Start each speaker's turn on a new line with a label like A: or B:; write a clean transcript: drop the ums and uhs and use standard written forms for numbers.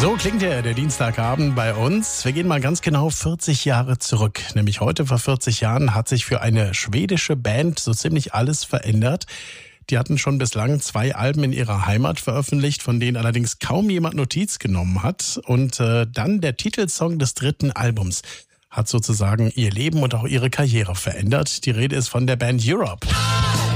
A: So klingt der Dienstagabend bei uns. Wir gehen mal ganz genau 40 Jahre zurück. Nämlich heute vor 40 Jahren hat sich für eine schwedische Band so ziemlich alles verändert. Die hatten schon bislang 2 Alben in ihrer Heimat veröffentlicht, von denen allerdings kaum jemand Notiz genommen hat. Und dann der Titelsong des 3. Albums hat sozusagen ihr Leben und auch ihre Karriere verändert. Die Rede ist von der Band Europe.